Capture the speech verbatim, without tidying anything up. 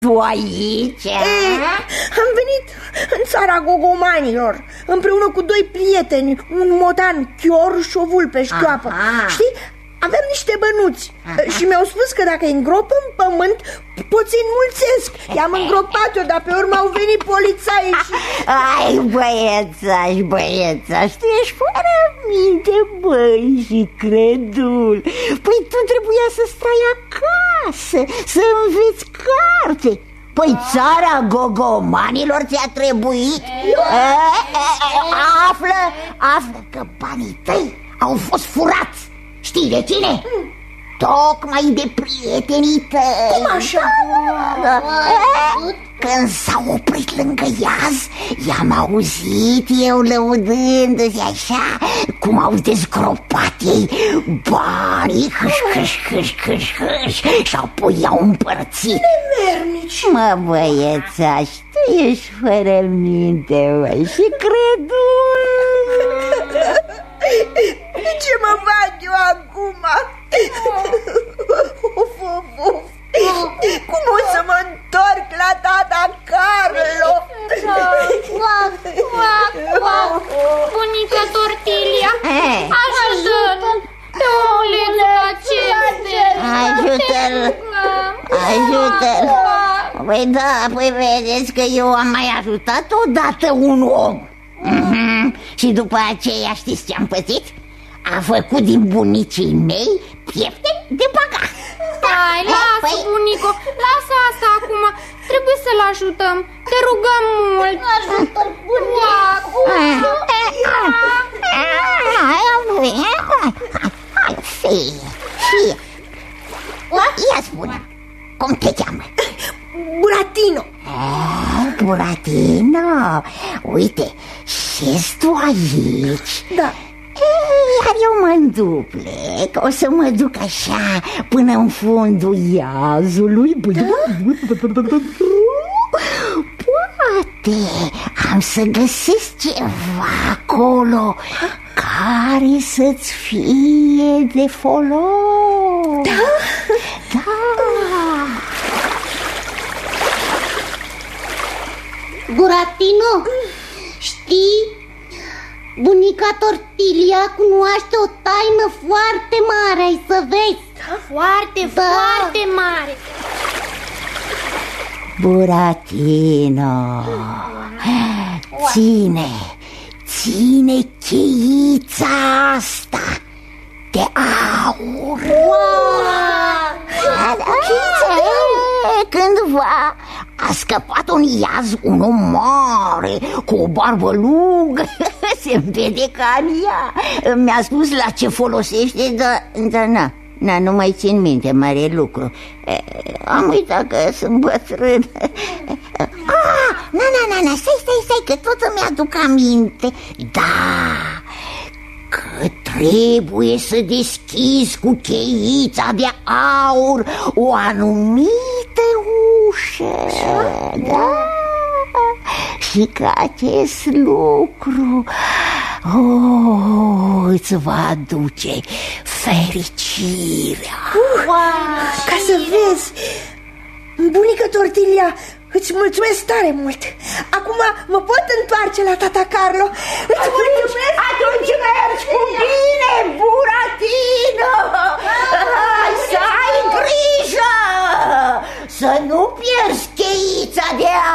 tu aici? Ei, am venit în țara gogomanilor împreună cu doi prieteni, un motan, Chior și o vulpe șchioapă. Aha. Știi, aveam niște bănuți. Aha. Și mi-au spus că dacă îi îngrop în pământ pot să-i înmulțesc. I-am îngropat eu, dar pe urmă au venit polițaii și... Ai, băiețaș, băiețaș, tu ești fără minte, băi, și credul. Păi tu trebuia să stai acasă, să înveți carte. Păi țara gogomanilor ți-a trebuit? E, e, e, află, află că banii tăi au fost furați. Știi de cine? Mm. Tocmai de prietenii tăi. Cum așa? Da, da. E, când s-au oprit lângă iaz, i-am auzit eu lăudându-se așa cum au dezgropat ei banii, hâș, hâș, hâș, hâș, hâș, și apoi i-au împărțit. Nemernici. Mă, băiețaș, tu ești fără minte, băi, și credul. Ce mă fac eu acum? Uf, uf, uf. Cum o să mă întorc la tata Carlo? Uac, uac, uac. Bunica Tortilia, ajută-l pe omulețul acesta. Ajută-l, ajută-l. Păi da, păi vedeți că eu am mai ajutat odată un om. Mm-hmm. Și după aceea știți ce am pățit? A făcut din bunicii mei piepte de băgat. Stai, lasă, păi... bunico, lasă asta acum. Trebuie să-l ajutăm. Te rugăm mult. Ajută-l, bunico. Fie, fie. Ia spune, cum te cheamă? Buratino. E, Buratino, uite, șezi tu aici? Da. Iar eu mă înduplec, o să mă duc așa până în fundul iazului. Poate am să găsesc ceva acolo care să-ți fie de folos. Da? Da. Buratino, știi? Bunica Tortilia cunoaște o taină foarte mare, ai să vezi. Foarte, da. foarte mare. Buratino, ține, ține cheița asta de aur. Wow! Cândva a scăpat un iaz, un om mare, cu o barbă lungă, se vede ca în ea. Mi-a spus la ce folosește, dar, dar na, na, nu mai țin minte mare lucru. Am uitat că sunt bătrân. Ah, na, na, na, na, stai, stai, stai, că tot îmi aduc aminte. Da, că trebuie să deschizi cu cheița de aur o anumită ușă. Da? Și că acest lucru oh, îți va aduce fericirea. uh, wow. Ca să vezi, bunica Tortilia, îți mulțumesc tare mult. Acum mă pot întoarce la tata Carlo. Îți mulțumesc. Atunci mergi cu bine, Buratino. Să ai grijă să nu pierzi cheița de